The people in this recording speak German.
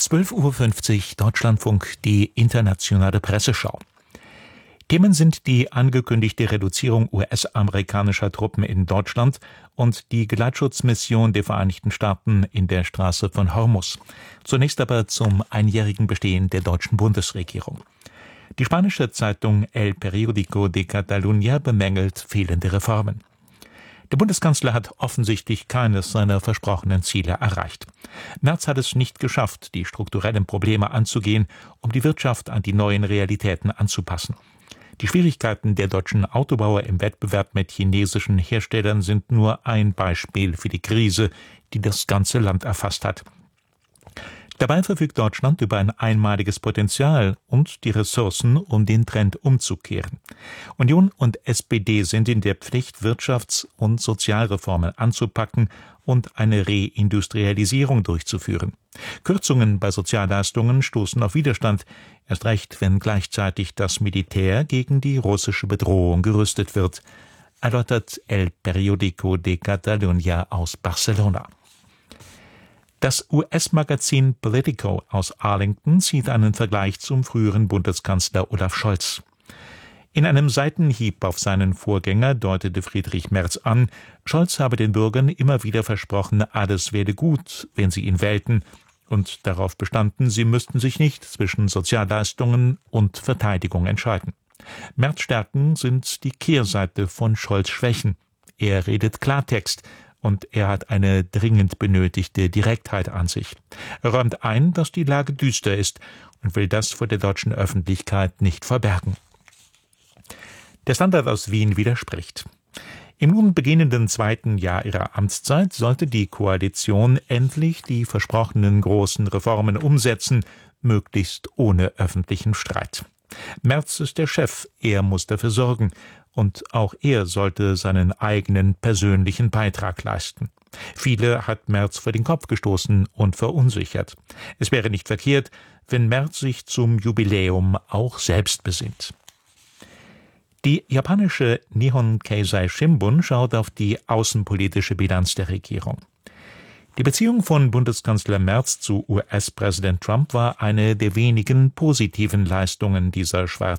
12:50 Uhr Deutschlandfunk, die internationale Presseschau. Themen sind die angekündigte Reduzierung US-amerikanischer Truppen in Deutschland und die Geleitschutzmission der Vereinigten Staaten in der Straße von Hormuz. Zunächst aber zum einjährigen Bestehen der deutschen Bundesregierung. Die spanische Zeitung El Periódico de Catalunya bemängelt fehlende Reformen. Der Bundeskanzler hat offensichtlich keines seiner versprochenen Ziele erreicht. Merz hat es nicht geschafft, die strukturellen Probleme anzugehen, um die Wirtschaft an die neuen Realitäten anzupassen. Die Schwierigkeiten der deutschen Autobauer im Wettbewerb mit chinesischen Herstellern sind nur ein Beispiel für die Krise, die das ganze Land erfasst hat. Dabei verfügt Deutschland über ein einmaliges Potenzial und die Ressourcen, um den Trend umzukehren. Union und SPD sind in der Pflicht, Wirtschafts- und Sozialreformen anzupacken und eine Reindustrialisierung durchzuführen. Kürzungen bei Sozialleistungen stoßen auf Widerstand, erst recht, wenn gleichzeitig das Militär gegen die russische Bedrohung gerüstet wird, erläutert El Periódico de Catalunya aus Barcelona. Das US-Magazin Politico aus Arlington zieht einen Vergleich zum früheren Bundeskanzler Olaf Scholz. In einem Seitenhieb auf seinen Vorgänger deutete Friedrich Merz an, Scholz habe den Bürgern immer wieder versprochen, alles werde gut, wenn sie ihn wählten, und darauf bestanden, sie müssten sich nicht zwischen Sozialleistungen und Verteidigung entscheiden. Merz' Stärken sind die Kehrseite von Scholz' Schwächen. Er redet Klartext, und er hat eine dringend benötigte Direktheit an sich. Er räumt ein, dass die Lage düster ist und will das vor der deutschen Öffentlichkeit nicht verbergen. Der Standard aus Wien widerspricht. Im nun beginnenden zweiten Jahr ihrer Amtszeit sollte die Koalition endlich die versprochenen großen Reformen umsetzen, möglichst ohne öffentlichen Streit. Merz ist der Chef, er muss dafür sorgen. Und auch er sollte seinen eigenen persönlichen Beitrag leisten. Viele hat Merz vor den Kopf gestoßen und verunsichert. Es wäre nicht verkehrt, wenn Merz sich zum Jubiläum auch selbst besinnt. Die japanische Nihon Keizai Shimbun schaut auf die außenpolitische Bilanz der Regierung. Die Beziehung von Bundeskanzler Merz zu US-Präsident Trump war eine der wenigen positiven Leistungen dieser